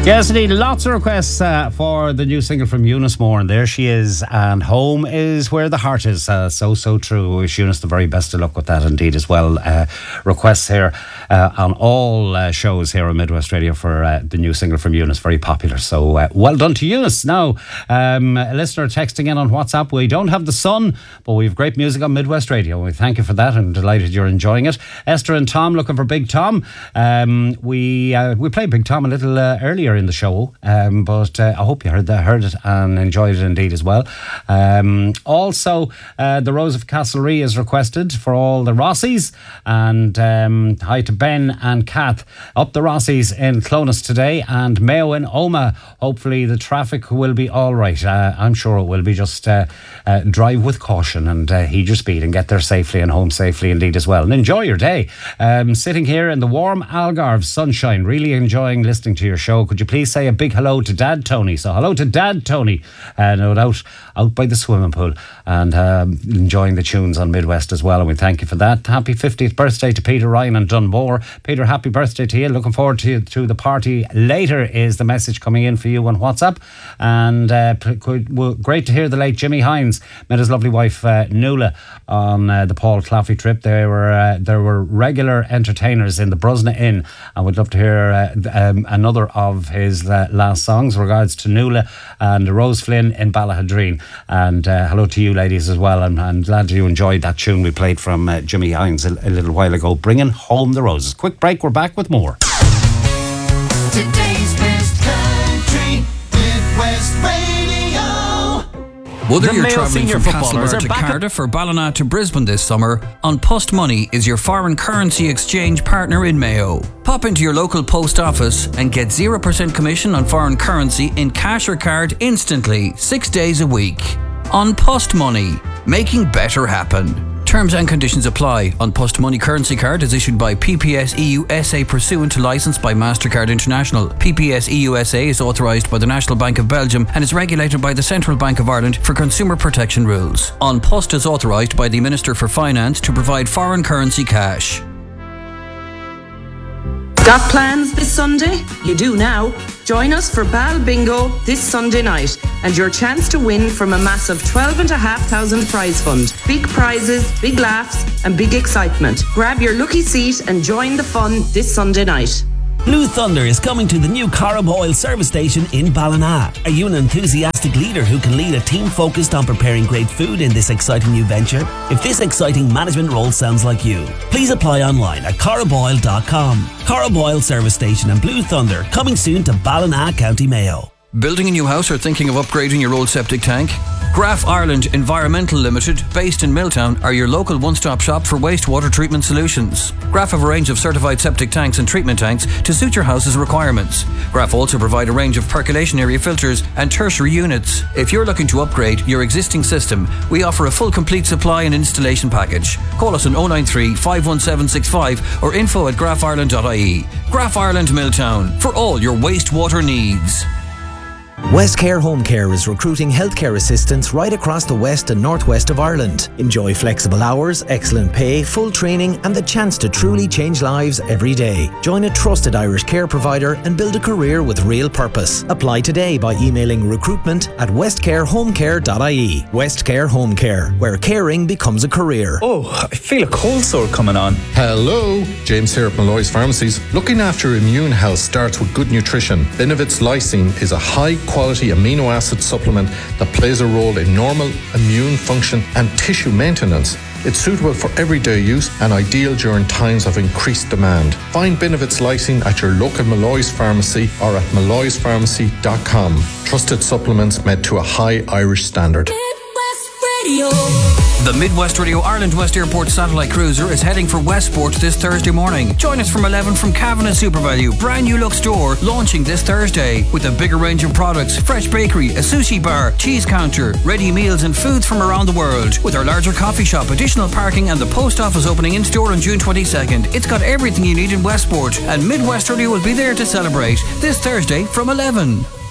Yes, indeed. Lots of requests for the new single from Eunice Moore, and there she is. And home is where the heart is. So true. Wish Eunice the very best of luck with that, indeed, as well. Requests here on all shows here on Midwest Radio for the new single from Eunice. Very popular. So well done to Eunice. Now, a listener texting in on WhatsApp. We don't have the sun, but we have great music on Midwest Radio. We thank you for that, and delighted you're enjoying it. Esther and Tom looking for Big Tom. We played Big Tom a little earlier in the show, but I hope you heard it and enjoyed it indeed as well. Also, the Rose of Castlerea is requested for all the Rossies, and hi to Ben and Kath up the Rossies in Clonus today, and Mayo in Oma. Hopefully the traffic will be all right. I'm sure it will be. Just drive with caution and heed your speed and get there safely and home safely indeed as well, and enjoy your day. Sitting here in the warm Algarve sunshine, really enjoying listening to your show. Could you please say a big hello to Dad Tony? So hello to Dad Tony, no doubt out by the swimming pool and enjoying the tunes on Midwest as well, and we thank you for that. Happy 50th birthday to Peter Ryan and Dunmore. Peter, happy birthday to you. Looking forward to the party later is the message coming in for you on WhatsApp. And great to hear the late Jimmy Hines met his lovely wife Nuala on the Paul Claffey trip. There were regular entertainers in the Brusna Inn, and we'd love to hear another of his last songs. Regards to Nuala and Rose Flynn in Ballahadreen, and hello to you ladies as well. I'm glad you enjoyed that tune we played from Jimmy Hines a little while ago, Bringing Home the Roses. Quick break, we're back with more. Today's best country, Midwest Radio. Whether you're travelling from Castlebar to Cardiff or Ballina to Brisbane this summer, An Post Money is your foreign currency exchange partner in Mayo. Pop into your local post office and get 0% commission on foreign currency in cash or card instantly, 6 days a week. An Post Money, making better happen. Terms and conditions apply. An Post Money currency card is issued by PPS EU SA pursuant to licence by MasterCard International. PPS EU SA is authorised by the National Bank of Belgium and is regulated by the Central Bank of Ireland for consumer protection rules. An Post is authorised by the Minister for Finance to provide foreign currency cash. Got plans this Sunday? You do now. Join us for Bal Bingo this Sunday night and your chance to win from a massive 12,500 prize fund. Big prizes, big laughs and big excitement. Grab your lucky seat and join the fun this Sunday night. Blue Thunder is coming to the new Corrib Oil service station in Ballina. Are you an enthusiastic leader who can lead a team focused on preparing great food in this exciting new venture? If this exciting management role sounds like you, please apply online at corriboil.com. Corrib Oil service station and Blue Thunder coming soon to Ballina, County Mayo. Building a new house or thinking of upgrading your old septic tank? Graf Ireland Environmental Limited, based in Milltown, are your local one-stop shop for wastewater treatment solutions. Graf have a range of certified septic tanks and treatment tanks to suit your house's requirements. Graf also provide a range of percolation area filters and tertiary units. If you're looking to upgrade your existing system, we offer a full complete supply and installation package. Call us on 093 51765 or info@grafireland.ie. Graf Ireland Milltown, for all your wastewater needs. Westcare Home Care is recruiting healthcare assistants right across the west and northwest of Ireland. Enjoy flexible hours, excellent pay, full training and the chance to truly change lives every day. Join a trusted Irish care provider and build a career with real purpose. Apply today by emailing recruitment@westcarehomecare.ie. Westcare Home Care, where caring becomes a career. Oh, I feel a cold sore coming on. Hello, James here at Malloy's Pharmacies. Looking after immune health starts with good nutrition. Benevit's Lysine is a high-quality amino acid supplement that plays a role in normal immune function and tissue maintenance. It's suitable for everyday use and ideal during times of increased demand. Find Benevit's Lysine at your local Malloy's Pharmacy or at malloyspharmacy.com. Trusted supplements made to a high Irish standard. Midwest Radio. The Midwest Radio Ireland West Airport satellite cruiser is heading for Westport this Thursday morning. Join us from 11 from Cavan and SuperValue, brand new look store, launching this Thursday with a bigger range of products, fresh bakery, a sushi bar, cheese counter, ready meals and foods from around the world. With our larger coffee shop, additional parking and the post office opening in store on June 22nd. It's got everything you need in Westport, and Midwest Radio will be there to celebrate this Thursday from 11.